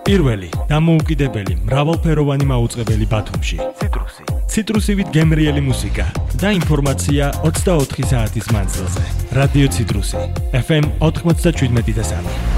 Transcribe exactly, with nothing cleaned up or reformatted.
პირველი, დამოუკიდებელი, მრავალფეროვანი მაუწყებელი ბათუმში. ციტრუსი. ციტრუსივით გემრიელი მუსიკა და ინფორმაცია ოცდაოთხი საათის მანძილზე. რადიო ციტრუსი. ეფ ემ ოთხმოცდაშვიდმეტი და სამი.